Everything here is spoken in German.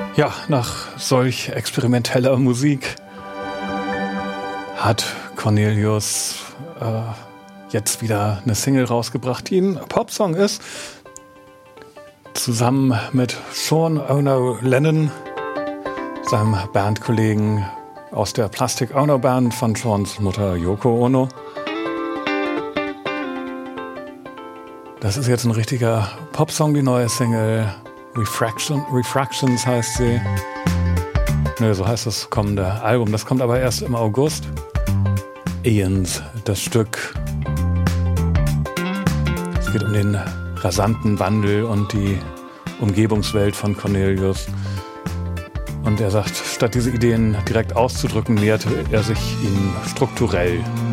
Ja, nach solch experimenteller Musik hat Cornelius jetzt wieder eine Single rausgebracht, die ein Popsong ist. Zusammen mit Sean Ono Lennon, seinem Bandkollegen aus der Plastic Ono Band von Seans Mutter Yoko Ono. Das ist jetzt ein richtiger Popsong, die neue Single. Refractions heißt sie. Nö, so heißt das kommende Album. Das kommt aber erst im August. Aeons, das Stück. Es geht um den rasanten Wandel und die Umgebungswelt von Cornelius. Und er sagt, statt diese Ideen direkt auszudrücken, näherte er sich ihnen strukturell.